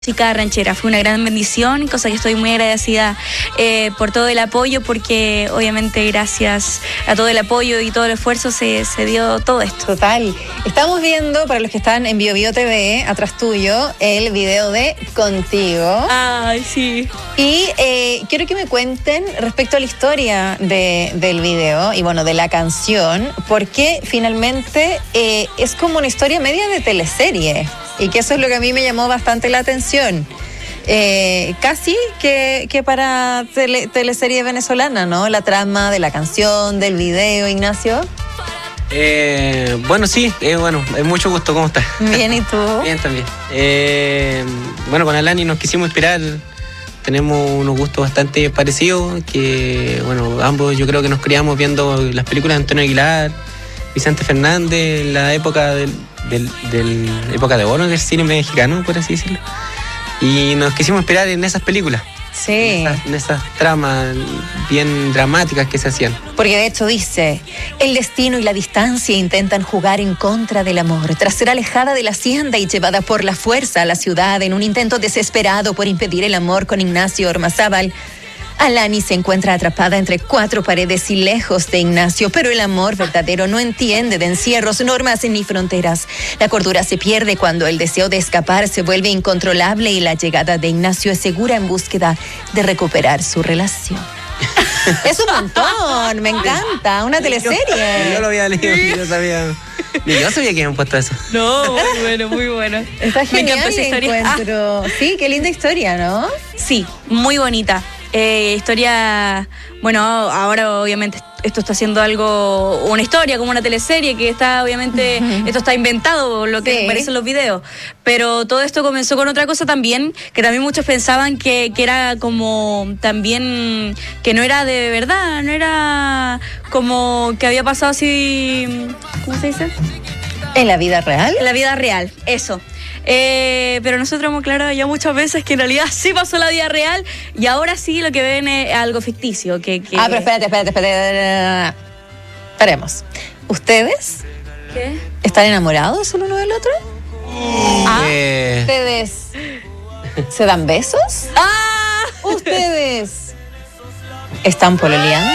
Música ranchera. Fue una gran bendición, cosa que estoy muy agradecida por todo el apoyo, porque obviamente gracias a todo el apoyo y todo el esfuerzo se dio todo esto. Total. Estamos viendo, para los que están en BioBio TV, atrás tuyo, el video de Contigo. Ay, sí. Y quiero que me cuenten respecto a la historia del video y bueno, de la canción, porque finalmente es como una historia media de teleserie. Y que eso es lo que a mí me llamó bastante la atención. Casi que para teleserie venezolana, ¿no? La trama de la canción, del video, Ignacio. Bueno, sí, bueno, es mucho gusto. ¿Cómo estás? Bien, ¿y tú? Bien, también. Bueno, con Alani nos quisimos inspirar. Tenemos unos gustos bastante parecidos, que, bueno, ambos yo creo que nos criamos viendo las películas de Antonio Aguilar, Vicente Fernández, la época del época de oro del cine mexicano, por así decirlo. Y nos quisimos inspirar en esas películas. Sí. En esas tramas bien dramáticas que se hacían. Porque de hecho dice, el destino y la distancia intentan jugar en contra del amor. Tras ser alejada de la hacienda y llevada por la fuerza a la ciudad en un intento desesperado por impedir el amor con Ignacio Ormazábal, Alani se encuentra atrapada entre cuatro paredes y lejos de Ignacio, pero el amor verdadero no entiende de encierros, normas ni fronteras. La cordura se pierde cuando el deseo de escapar se vuelve incontrolable y la llegada de Ignacio es segura en búsqueda de recuperar su relación. Es un montón, me encanta, una teleserie. Yo lo había leído, sí. Yo sabía que habían puesto eso. No, muy bueno, muy bueno. Está genial, me encanta esa historia. Encuentro. Sí, qué linda historia, ¿no? Sí, muy bonita. Historia, bueno, ahora obviamente esto está haciendo una historia, como una teleserie, que está obviamente, esto está inventado, lo que parecen los videos, pero todo esto comenzó con otra cosa también, que también muchos pensaban que era como también, que no era de verdad, no era como que había pasado así, ¿cómo se dice? ¿En la vida real? En la vida real, eso. Pero nosotros hemos aclarado ya muchas veces que en realidad sí pasó la vida real y ahora sí lo que ven es algo ficticio. Pero espérate. Esperemos. ¿Ustedes? ¿Qué? ¿Están enamorados el uno del otro? ¿Ustedes se dan besos? ¿Ustedes están pololeando?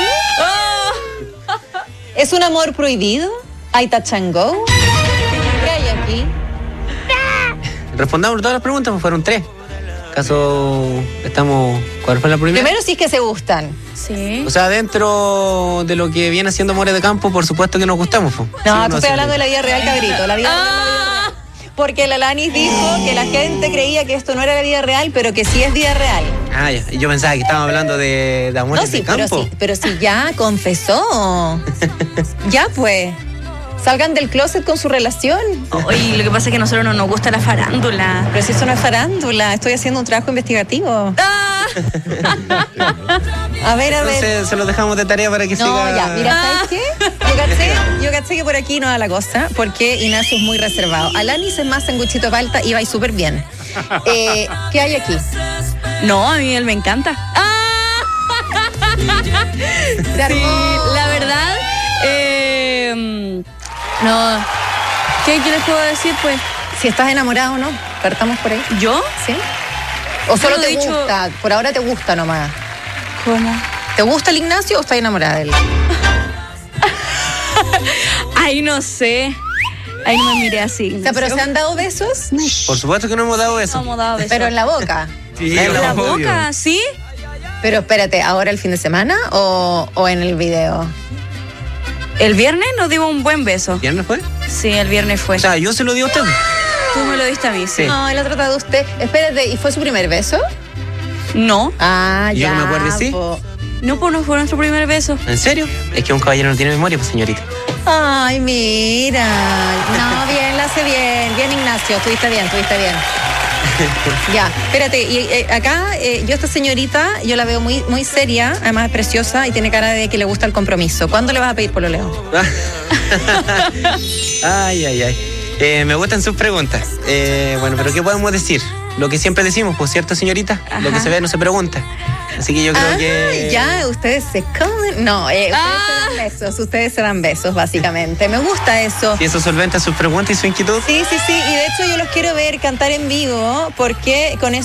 ¿Es un amor prohibido? ¿Hay touch and go? ¿Qué hay aquí? Respondamos todas las preguntas, pues fueron 3. ¿Acaso estamos... ¿Cuál fue la primera? Primero, si es que se gustan. Sí. O sea, dentro de lo que viene haciendo Amores de Campo, por supuesto que nos gustamos. Pues. No, sí, tú estoy hablando de la vida real, cabrito. La vida real. Porque la Alanis dijo que la gente creía que esto no era la vida real, pero que sí es vida real. Ah, ya. Y yo pensaba que estábamos hablando de Amores de Campo. Pero sí ya confesó. Ya pues. Salgan del closet con su relación. Oye, lo que pasa es que a nosotros no nos gusta la farándula. Pero si eso no es farándula, estoy haciendo un trabajo investigativo. A ver. Entonces se lo dejamos de tarea para que siga. No, ya, mira, ¿sabes qué? Yo caché que por aquí no da la cosa, porque Ignacio es muy reservado. Alanis es más sanguchito palta y va y súper bien. ¿Qué hay aquí? No, a mí él me encanta. Sí, la verdad, no. ¿Qué les puedo decir, pues? Si estás enamorado o no, partamos por ahí. ¿Yo? ¿Sí? ¿O solo te dicho... gusta? Por ahora te gusta nomás. ¿Cómo? ¿Te gusta el Ignacio o estás enamorada de él? Ay, no sé. Ay, no me miré así. O sea, ¿pero se han dado besos? Por supuesto que no hemos dado besos. No hemos dado besos. Pero en la boca. Sí, ¿En la boca? ¿Sí? Pero espérate, ¿ahora el fin de semana o en el video? El viernes nos dimos un buen beso. ¿Viernes fue? Sí, el viernes fue. O sea, yo se lo di a usted. Tú me lo diste a mí, sí. No, él ha tratado de usted. Espérate, ¿y fue su primer beso? No. Ah, ¿Y ya. yo no me acuerdo, sí? No, pues no fue nuestro primer beso. ¿En serio? Es que un caballero no tiene memoria, pues, señorita. Ay, mira. No, bien, la hace bien. Bien, Ignacio, estuviste bien. Ya, espérate, y acá yo esta señorita, yo la veo muy, muy seria, además es preciosa y tiene cara de que le gusta el compromiso. ¿Cuándo le vas a pedir pololeo? Ay. Me gustan sus preguntas. Bueno, pero ¿qué podemos decir? lo que siempre decimos, pues, ¿cierto, señorita? Ajá. Lo que se ve no se pregunta. Así que yo creo que... Ya, ustedes se comen. No, ustedes se dan besos, básicamente. Me gusta eso. Y eso solventa sus preguntas y su inquietud. Sí, y de hecho yo los quiero ver cantar en vivo porque con eso